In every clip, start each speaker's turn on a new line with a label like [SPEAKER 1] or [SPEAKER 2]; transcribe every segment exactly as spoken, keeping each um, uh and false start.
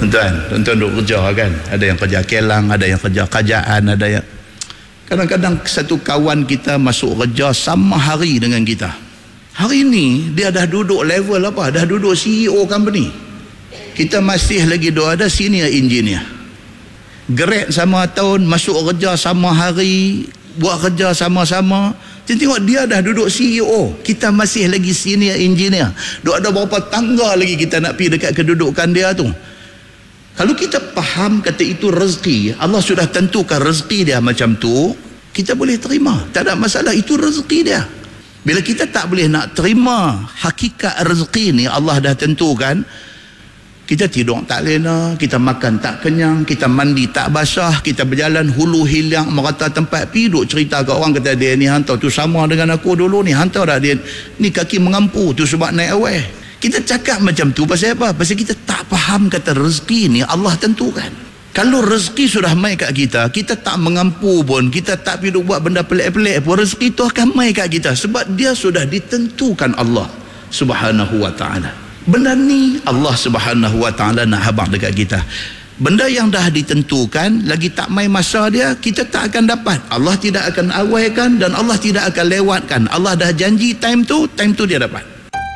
[SPEAKER 1] Tuan-tuan, tuan-tuan duk kerja kan. Ada yang kerja kelang, ada yang kerja kerajaan, ada yang... Kadang-kadang satu kawan kita masuk kerja sama hari dengan kita. Hari ni dia dah duduk level apa? Dah duduk C E O company. Kita masih lagi dua ada senior engineer. Grade sama tahun, masuk kerja sama hari, buat kerja sama-sama. Tengok dia dah duduk C E O, kita masih lagi senior engineer. Duk ada berapa tangga lagi kita nak pergi dekat kedudukan dia tu. Kalau kita faham kata itu rezeki, Allah sudah tentukan rezeki dia macam tu, kita boleh terima, tak ada masalah, itu rezeki dia. Bila kita tak boleh nak terima hakikat rezeki ni Allah dah tentukan, kita tidur tak lena, kita makan tak kenyang, kita mandi tak basah, kita berjalan hulu hilang merata tempat pi, duk cerita ke orang kata dia ni hantar tu sama dengan aku dulu ni, hantar dah dia ni kaki mengampu tu sebab naik awal. Kita cakap macam tu pasal apa? Pasal kita tak faham kata rezeki ni Allah tentukan. Kalau rezeki sudah mai kat kita, kita tak mengampu pun, kita tak pergi buat benda pelik-pelik pun, rezeki tu akan mai kat kita sebab dia sudah ditentukan Allah Subhanahu wa ta'ala. Benda ni Allah Subhanahu wa ta'ala nak habaq dekat kita. Benda yang dah ditentukan, lagi tak mai masa dia, kita tak akan dapat. Allah tidak akan awaikan dan Allah tidak akan lewatkan. Allah dah janji time tu, time tu dia dapat.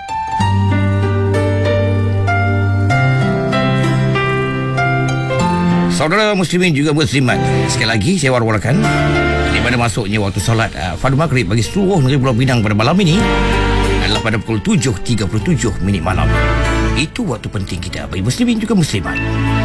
[SPEAKER 2] Saudara muslimin juga muslimat, sekali lagi saya war-warkan di mana masuknya waktu solat uh, fardu maghrib bagi seluruh negeri Pulau Pinang pada malam ini adalah pada pukul tujuh tiga puluh tujuh minit malam. Itu waktu penting kita bagi muslimin juga muslimat.